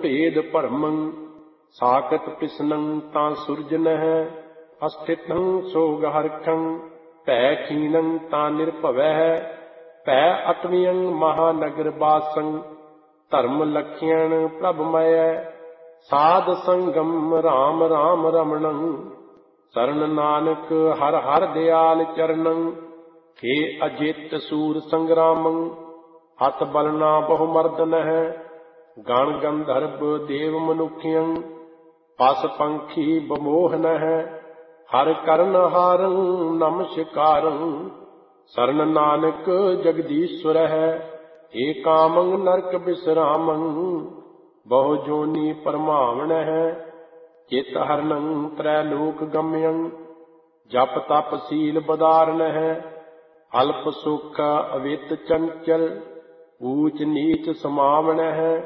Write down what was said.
ਭੇਦ ਭਰਮੰ ਸਾਕਤ ਪਿਸਨੰ ਤਾਂ ਸੁਰਜਨਹਿ ਅਸਥਿਤੰ ਸੋਗ ਹਰਖੰ ਭੈ ਖੀਨੰ ਤਾਂ ਨਿਰਭਵੈ ਭੈ ਅਟਵਿਯੰ ਮਹਾਨਗਰ ਬਾਸੰ ਧਰਮ ਲਖਿਅਣ ਪ੍ਰਭ ਮਯੈ ਸਾਧ ਸੰਗਮ ਰਾਮ ਰਾਮ ਰਮਣੰ ਸਰਨ ਨਾਨਕ ਹਰ ਹਰ ਦਿਆਲ ਚਰਨੰ ਹੇ ਅਜਿਤ ਸੂਰ ਸੰਗਰਾਮੰ ਹੱਥ ਬਲਨਾ ਬਹੁ ਮਰਦਨਹਿ ਗਣ ਗੰਧਰਵ ਦੇਵ ਮਨੁਖਿਅੰ ਪਸ ਪੰਖੀ ਬਮੋਹਨਹਿ ਹਰ ਕਰਨ ਹਾਰੰ ਨਮਸਕਾਰੰ ਸਰਨ ਨਾਨਕ ਜਗਦੀਸ਼ਵਰਹਿ ਏ ਕਾਮੰ ਨਰਕ ਬਿਸਰਾਮੰ ਬਹੁ ਜੋਨੀ ਪਰਮਾਵਣਹਿ ਚਿਤ ਹਰਨੰ ਤ੍ਰੈ ਲੋਕ ਗਮਯੰ ਜਪ ਤਪ ਸੀਲ ਬਦਾਰਨਹਿ ਅਲਪ ਸੁਖ ਅਵਿਤ ਚੰਚਲ ਊਚ ਨੀਚ ਸਮਾਵਣਹਿ